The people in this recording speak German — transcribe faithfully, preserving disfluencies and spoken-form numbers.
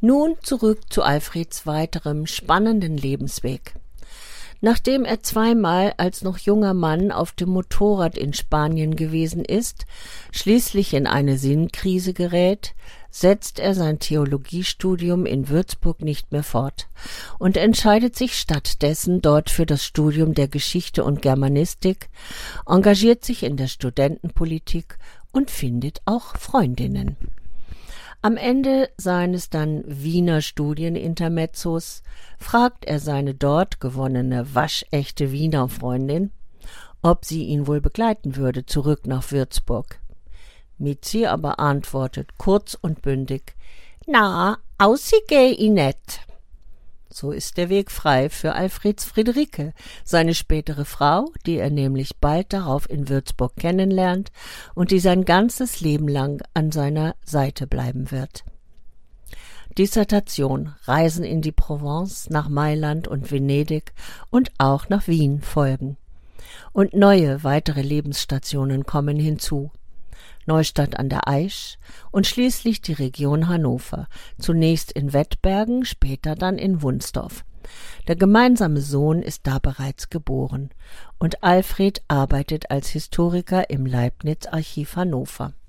Nun zurück zu Alfreds weiterem spannenden Lebensweg. Nachdem er zweimal als noch junger Mann auf dem Motorrad in Spanien gewesen ist, schließlich in eine Sinnkrise gerät, setzt er sein Theologiestudium in Würzburg nicht mehr fort und entscheidet sich stattdessen dort für das Studium der Geschichte und Germanistik, engagiert sich in der Studentenpolitik und findet auch Freundinnen. Am Ende seines dann Wiener Studienintermezzos fragt er seine dort gewonnene waschechte Wiener Freundin, ob sie ihn wohl begleiten würde zurück nach Würzburg. Mizi aber antwortet kurz und bündig: »Na, aussi geh i net.« So ist der Weg frei für Alfreds Friederike, seine spätere Frau, die er nämlich bald darauf in Würzburg kennenlernt und die sein ganzes Leben lang an seiner Seite bleiben wird. Dissertation, Reisen in die Provence, nach Mailand und Venedig und auch nach Wien folgen. Und neue, weitere Lebensstationen kommen hinzu. Neustadt an der Aisch und schließlich die Region Hannover, zunächst in Wettbergen, später dann in Wunsdorf. Der gemeinsame Sohn ist da bereits geboren und Alfred arbeitet als Historiker im Leibniz-Archiv Hannover.